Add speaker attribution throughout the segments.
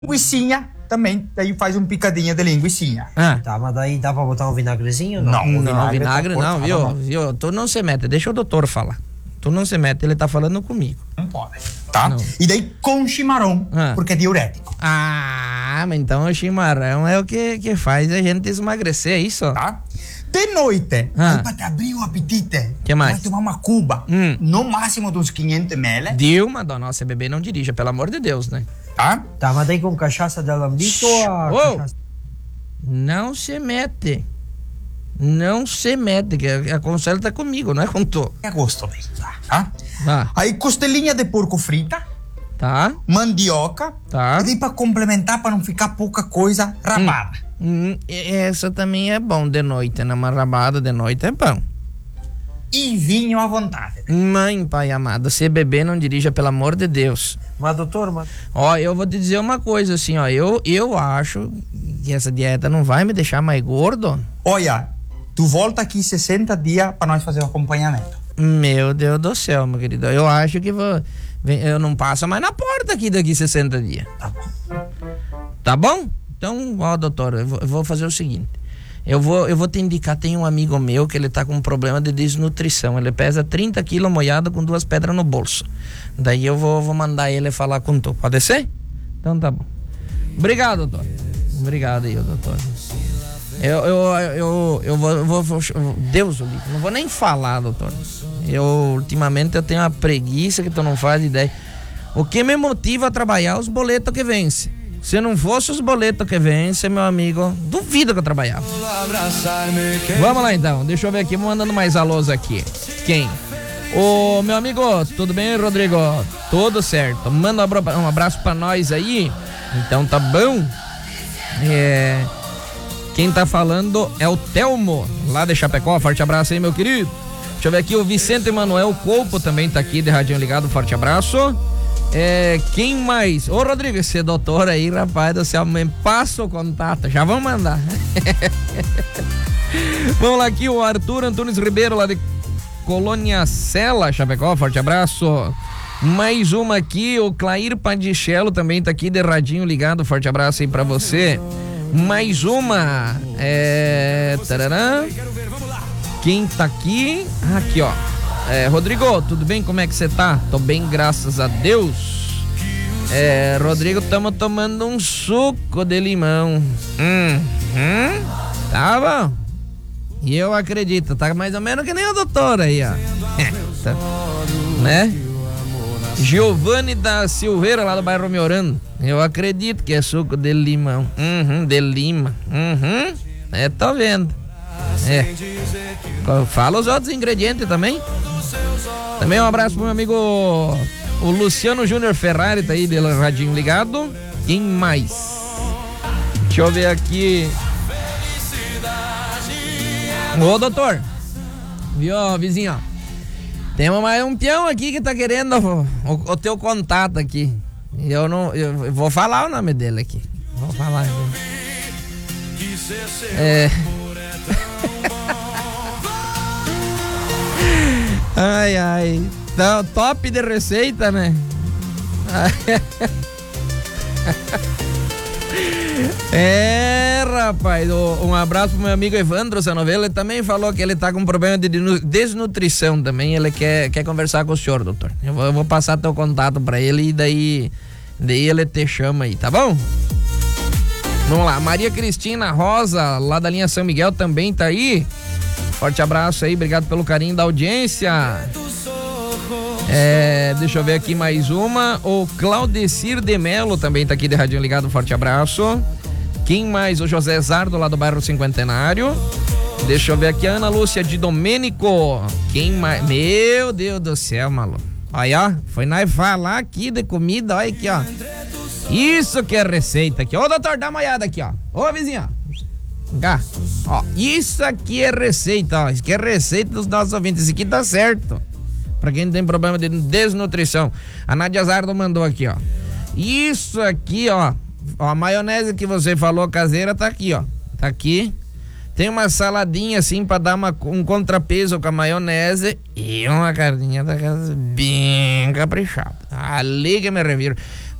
Speaker 1: Linguicinha também, daí faz um picadinho de linguicinha.
Speaker 2: Tá, mas daí dá pra botar um vinagrezinho?
Speaker 1: Não,
Speaker 3: vinagre não, viu? Tu não se mete, deixa o doutor falar. Tu não se mete, ele tá falando comigo.
Speaker 1: Não pode, tá?
Speaker 3: Não.
Speaker 1: E daí com chimarrão, porque é diurético.
Speaker 3: Mas então o chimarrão é o que faz a gente emagrecer, é isso?
Speaker 1: Tá? De noite, aí pra te abrir o apetite,
Speaker 3: que mais?
Speaker 1: vai tomar uma cuba, no máximo de uns 500 ml.
Speaker 3: Dilma, dona, você beber não dirija, pelo amor de Deus, né?
Speaker 1: Tá?
Speaker 2: Tá, mas daí com cachaça de alambique ou a cachaça?
Speaker 3: Não se mete. Não se mete, que a conselho tá comigo, não é com tu.
Speaker 1: É gosto bem, tá? Aí costelinha de porco frita.
Speaker 3: Tá.
Speaker 1: Mandioca.
Speaker 3: Tá.
Speaker 1: E daí pra complementar, pra não ficar pouca coisa, rabada.
Speaker 3: Essa também é bom de noite, né? Uma rabada de noite é bom.
Speaker 1: E vinho à vontade.
Speaker 3: Mãe, pai amado, se beber não dirija, pelo amor de Deus.
Speaker 2: Mas doutor,
Speaker 3: Ó, eu vou te dizer uma coisa assim, ó, eu acho que essa dieta não vai me deixar mais gordo.
Speaker 1: Olha, tu volta aqui 60 dias pra nós fazer o acompanhamento.
Speaker 3: Meu Deus do céu, meu querido, eu acho que eu não passo mais na porta aqui daqui 60 dias.
Speaker 1: Tá bom.
Speaker 3: Tá bom? Então, ó, doutor, eu vou fazer o seguinte. Eu vou te indicar, tem um amigo meu que ele tá com um problema de desnutrição. Ele pesa 30 quilos moiado com 2 pedras no bolso. Daí eu vou mandar ele falar com tu. Pode ser? Então tá bom. Obrigado, doutor. Obrigado aí, doutor. Eu vou Deus o livre, não vou nem falar, doutor. Ultimamente eu tenho uma preguiça que tu não faz ideia. O que me motiva a trabalhar os boletos que vencem. Se não fosse os boletos que vencem, meu amigo, duvido que eu trabalhava. Vamos lá então, deixa eu ver aqui, mandando mais alôs aqui. Quem? Ô, meu amigo, tudo bem, Rodrigo? Tudo certo. Manda um abraço pra nós aí. Então tá bom. Quem tá falando é o Telmo, lá de Chapecó. Forte abraço aí, meu querido. Deixa eu ver aqui, o Vicente Emanuel Colpo também tá aqui, de radinho ligado. Forte abraço. Quem mais? Ô, Rodrigo, esse doutor aí, rapaz do céu, me passa o contato, já vamos mandar. Vamos lá aqui, o Arthur Antunes Ribeiro, lá de Colônia Sela, Chapecó, forte abraço. Mais uma aqui, o Clair Padichello também tá aqui, de radinho ligado, forte abraço aí pra você. Mais uma, tarará. Quem tá aqui? Aqui, ó. Rodrigo, tudo bem? Como é que você tá? Tô bem, graças a Deus. Rodrigo, estamos tomando um suco de limão. Tá bom. E eu acredito, tá mais ou menos que nem o doutor aí, ó. Tá, né? Giovanni da Silveira, lá do bairro Miorano. Eu acredito que é suco de limão. De lima. Tô vendo. Fala os outros ingredientes também. Também um abraço pro meu amigo o Luciano Júnior Ferrari, tá aí de radinho ligado. Quem mais? Deixa eu ver aqui. Ô, doutor. Viu, vizinho? Temos mais um peão aqui que tá querendo o teu contato aqui. Eu vou falar o nome dele aqui. Vou falar. Ai, tá top de receita, né? Rapaz, um abraço pro meu amigo Evandro Sanovelo. Ele também falou que ele tá com problema de desnutrição também. Ele quer conversar com o senhor, doutor. Eu vou passar teu contato pra ele e daí ele te chama aí, tá bom? Vamos lá, Maria Cristina Rosa, lá da linha São Miguel, também tá aí. Forte abraço aí, obrigado pelo carinho da audiência. Deixa eu ver aqui mais uma. O Claudecir de Melo também tá aqui de radinho ligado, forte abraço. Quem mais? O José Zardo, lá do bairro Cinquentenário. Deixa eu ver aqui a Ana Lúcia de Domênico. Quem mais? Meu Deus do céu, maluco. Olha, ó, foi nós falar aqui de comida, olha aqui, ó. Isso que é receita aqui. Ô, doutor, dá uma olhada aqui, ó. Ô, vizinho, ó, isso aqui é receita, ó. Isso aqui é receita dos nossos ouvintes. Isso aqui tá certo. Pra quem tem problema de desnutrição. A Nádia Zardo mandou aqui, ó. Isso aqui, ó. A maionese que você falou caseira tá aqui, ó. Tá aqui. Tem uma saladinha assim pra dar um contrapeso com a maionese e uma carninha da casa bem caprichada. Ali que me reviro.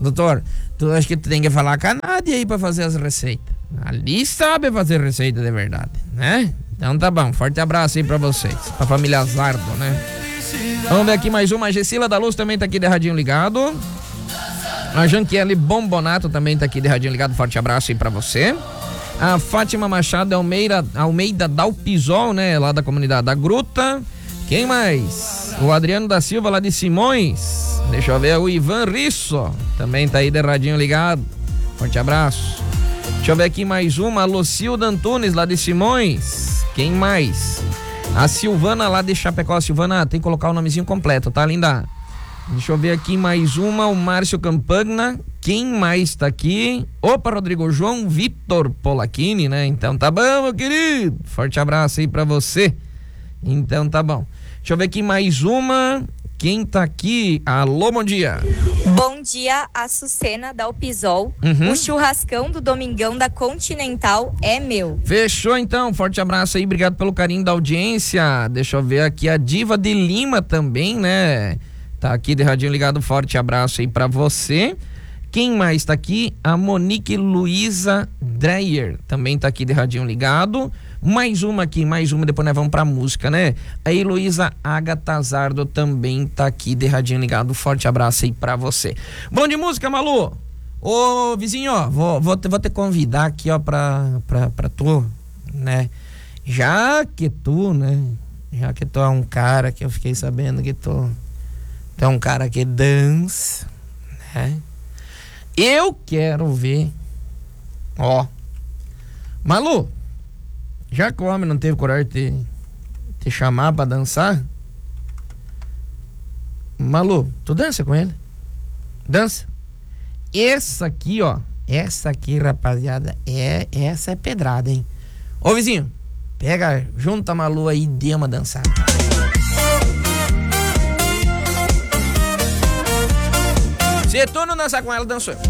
Speaker 3: Doutor, tu acha que tu tem que falar com a Nádia aí pra fazer as receitas? Ali sabe fazer receita de verdade, né? Então tá bom, forte abraço aí pra vocês, pra família Zardo, né? Vamos ver aqui mais uma, a Gessila da Luz também tá aqui de radinho ligado. A Janquiele Bombonato também tá aqui de radinho ligado, forte abraço aí pra você. A Fátima Machado Almeida Dalpisol, né, lá da comunidade da Gruta. Quem mais? O Adriano da Silva lá de Simões. Deixa eu ver, o Ivan Risso também tá aí de radinho ligado, forte abraço. Deixa eu ver aqui mais uma, a Lucilda Antunes lá de Simões. Quem mais? A Silvana lá de Chapecó. Silvana, tem que colocar o nomezinho completo, tá, linda? Deixa eu ver aqui mais uma, o Márcio Campagna. Quem mais tá aqui? Opa, Rodrigo João Vitor Polacchini, né? Então tá bom, meu querido. Forte abraço aí pra você. Então tá bom. Deixa eu ver aqui mais uma. Quem tá aqui? Alô, bom dia.
Speaker 4: Bom dia, Açucena da Alpisol. O churrascão do Domingão da Continental é meu.
Speaker 3: Fechou então, forte abraço aí, obrigado pelo carinho da audiência. Deixa eu ver aqui a Diva de Lima também, né? Tá aqui de radinho ligado, forte abraço aí pra você. Quem mais tá aqui? A Monique Luiza Dreyer também tá aqui de radinho ligado. Mais uma aqui, depois nós vamos pra música, né? A Heloísa Agatha Zardo também tá aqui de radinho ligado, forte abraço aí pra você. Bom de música, Malu? Ô, vizinho, ó, vou te convidar aqui, ó, pra tu, né? Já que tu é um cara que eu fiquei sabendo que tu é um cara que dança, né? Eu quero ver, ó, Malu, já que o homem não teve coragem de te chamar pra dançar, Malu, tu dança com ele? Dança? Essa aqui, rapaziada, essa é pedrada, hein? Ô, vizinho, pega, junta a Malu aí e dê uma dançada. Se tu não dançar com ela, dançou.